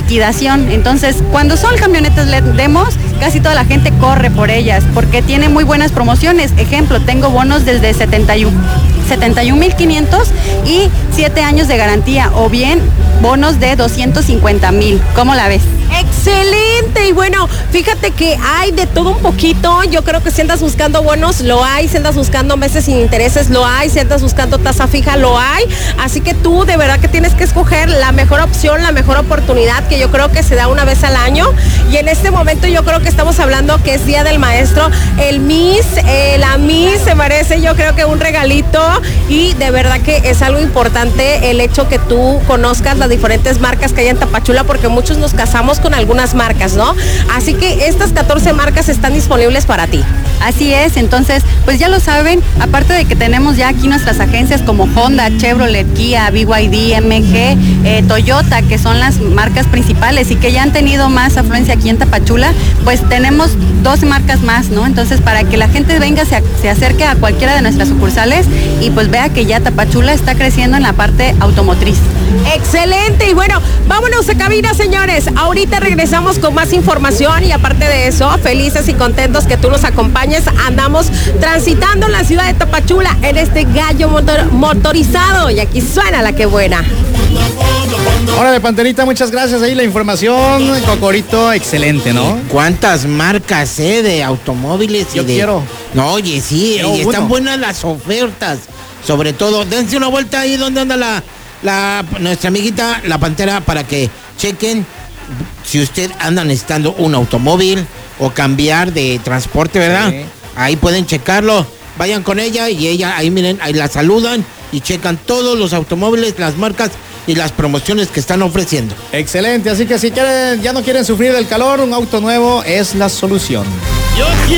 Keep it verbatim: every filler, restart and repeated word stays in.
liquidación. Entonces, cuando son camionetas L E D demos, casi toda la gente corre por ellas porque tiene muy buenas promociones. Ejemplo, tengo bonos desde setenta y un mil quinientos y siete años de garantía, o bien bonos de doscientos cincuenta mil. ¿Cómo la ves? Excelente. Y bueno, fíjate que hay de todo un poquito. Yo creo que si andas buscando bonos, lo hay. Si andas buscando meses sin intereses, lo hay. Si andas buscando tasa fija, lo hay. Así que tú de verdad que tienes que escoger la mejor opción, la mejor oportunidad, que yo creo que se da una vez al año. Y en este momento yo creo que estamos hablando que es Día del Maestro. El Miss, eh, la Miss se merece, yo creo que un regalito. Y de verdad que es algo importante el hecho que tú conozcas las diferentes marcas que hay en Tapachula, porque muchos nos casamos con algunas marcas, ¿no? Así que estas catorce marcas están disponibles para ti. Así es, entonces, pues ya lo saben, aparte de que tenemos ya aquí nuestras agencias como Honda, Chevrolet, Kia, B Y D, M G, eh, Toyota, que son las marcas principales y que ya han tenido más afluencia aquí en Tapachula, pues tenemos dos marcas más, ¿no? Entonces, para que la gente venga, se, se acerque a cualquiera de nuestras sucursales y pues vea que ya Tapachula está creciendo en la parte automotriz. Excelente. Y bueno, vámonos a cabina, señores. Ahorita regresamos con más información y aparte de eso, felices y contentos que tú nos acompañes. Andamos transitando la ciudad de Tapachula en este gallo motor motorizado y aquí suena la que buena. Órale, Panterita, muchas gracias. Ahí la información, Cocorito, excelente, ¿no? ¿Cuántas marcas, eh, de automóviles? Yo y de... quiero. No, oye, sí, Quiero y están uno. buenas las ofertas. Sobre todo, dense una vuelta ahí donde anda la, la nuestra amiguita, la Pantera, para que chequen si usted anda necesitando un automóvil o cambiar de transporte, ¿verdad? Sí. Ahí pueden checarlo. Vayan con ella y ella, ahí miren, ahí la saludan y checan todos los automóviles, las marcas y las promociones que están ofreciendo. Excelente, así que si quieren, ya no quieren sufrir del calor, un auto nuevo es la solución. Yo